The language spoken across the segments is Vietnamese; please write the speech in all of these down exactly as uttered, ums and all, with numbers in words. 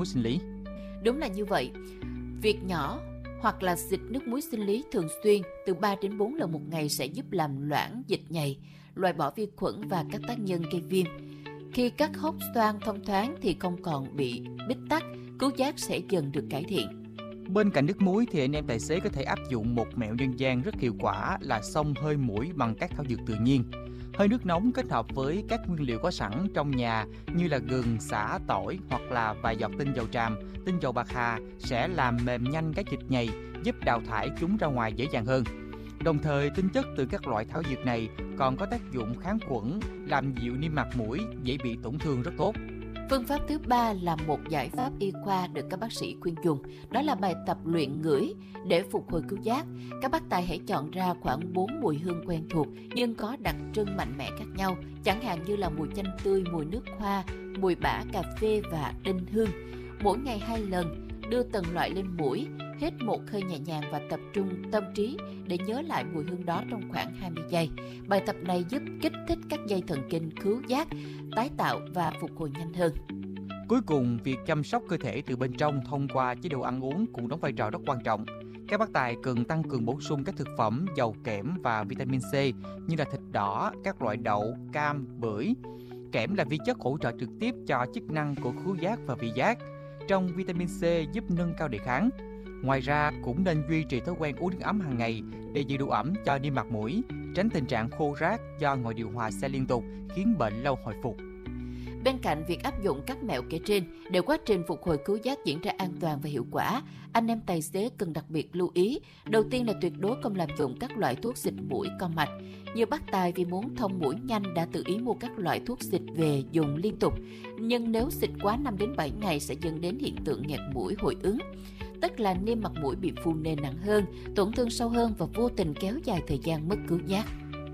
muối sinh lý. Đúng là như vậy. Việc nhỏ hoặc là xịt nước muối sinh lý thường xuyên từ ba đến bốn lần một ngày sẽ giúp làm loãng dịch nhầy, loại bỏ vi khuẩn và các tác nhân gây viêm. Khi các hốc xoang thông thoáng thì không còn bị bít tắc, khứu giác sẽ dần được cải thiện. Bên cạnh nước muối thì anh em tài xế có thể áp dụng một mẹo dân gian rất hiệu quả là xông hơi mũi bằng các thảo dược tự nhiên. Hơi nước nóng kết hợp với các nguyên liệu có sẵn trong nhà như là gừng, sả, tỏi hoặc là vài giọt tinh dầu tràm, tinh dầu bạc hà sẽ làm mềm nhanh các dịch nhầy, giúp đào thải chúng ra ngoài dễ dàng hơn. Đồng thời, tinh chất từ các loại thảo dược này còn có tác dụng kháng khuẩn, làm dịu niêm mạc mũi dễ bị tổn thương rất tốt. Phương pháp thứ ba là một giải pháp y khoa được các bác sĩ khuyên dùng, đó là bài tập luyện ngửi để phục hồi khứu giác. Các bác tài hãy chọn ra khoảng bốn mùi hương quen thuộc nhưng có đặc trưng mạnh mẽ khác nhau, chẳng hạn như là mùi chanh tươi, mùi nước hoa, mùi bã cà phê và đinh hương. Mỗi ngày hai lần, đưa từng loại lên mũi, hít một hơi nhẹ nhàng và tập trung tâm trí để nhớ lại mùi hương đó trong khoảng hai mươi giây. Bài tập này giúp kích thích các dây thần kinh khứu giác, tái tạo và phục hồi nhanh hơn. Cuối cùng, việc chăm sóc cơ thể từ bên trong thông qua chế độ ăn uống cũng đóng vai trò rất quan trọng. Các bác tài cần tăng cường bổ sung các thực phẩm giàu kẽm và vitamin C như là thịt đỏ, các loại đậu, cam, bưởi. Kẽm là vi chất hỗ trợ trực tiếp cho chức năng của khứu giác và vị giác. Trong vitamin C giúp nâng cao đề kháng. Ngoài ra, cũng nên duy trì thói quen uống nước ấm hàng ngày để giữ đủ ẩm cho niêm mạc mũi, tránh tình trạng khô rát do ngồi điều hòa xe liên tục khiến bệnh lâu hồi phục. Bên cạnh việc áp dụng các mẹo kể trên để quá trình phục hồi khứu giác diễn ra an toàn và hiệu quả, anh em tài xế cần đặc biệt lưu ý. Đầu tiên là tuyệt đối không lạm dụng các loại thuốc xịt mũi co mạch. Nhiều bác tài vì muốn thông mũi nhanh đã tự ý mua các loại thuốc xịt về dùng liên tục, nhưng nếu xịt quá năm đến bảy ngày sẽ dẫn đến hiện tượng nghẹt mũi hội ứng, tức là niêm mạc mũi bị phù nề nặng hơn, tổn thương sâu hơn và vô tình kéo dài thời gian mất khứu giác.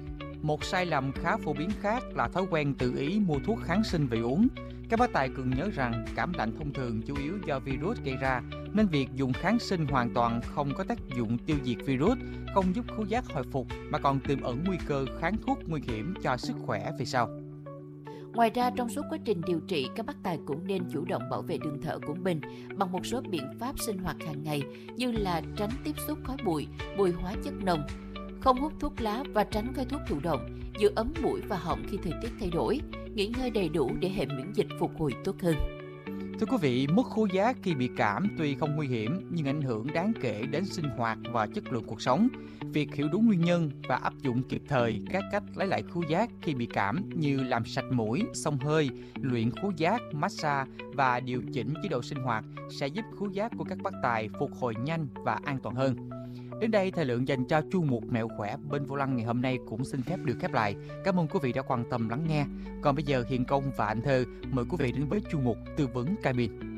Một sai lầm khá phổ biến khác là thói quen tự ý mua thuốc kháng sinh về uống. Các bác tài cần nhớ rằng cảm lạnh thông thường chủ yếu do virus gây ra, nên việc dùng kháng sinh hoàn toàn không có tác dụng tiêu diệt virus, không giúp khứu giác hồi phục mà còn tiềm ẩn nguy cơ kháng thuốc nguy hiểm cho sức khỏe về sau. Ngoài ra, trong suốt quá trình điều trị, các bác tài cũng nên chủ động bảo vệ đường thở của mình bằng một số biện pháp sinh hoạt hàng ngày như là tránh tiếp xúc khói bụi, mùi hóa chất nồng, không hút thuốc lá và tránh khói thuốc thụ động, giữ ấm mũi và họng khi thời tiết thay đổi, nghỉ ngơi đầy đủ để hệ miễn dịch phục hồi tốt hơn. Thưa quý vị, mất khứu giác khi bị cảm tuy không nguy hiểm nhưng ảnh hưởng đáng kể đến sinh hoạt và chất lượng cuộc sống. Việc hiểu đúng nguyên nhân và áp dụng kịp thời các cách lấy lại khứu giác khi bị cảm như làm sạch mũi, xông hơi, luyện khứu giác, massage và điều chỉnh chế độ sinh hoạt sẽ giúp khứu giác của các bác tài phục hồi nhanh và an toàn hơn. Đến đây, thời lượng dành cho chuyên mục Mẹo Khỏe bên vô lăng ngày hôm nay cũng xin phép được khép lại. Cảm ơn quý vị đã quan tâm lắng nghe. Còn bây giờ, Hiền Công và Anh Thơ mời quý vị đến với chuyên mục Tư vấn Cabin.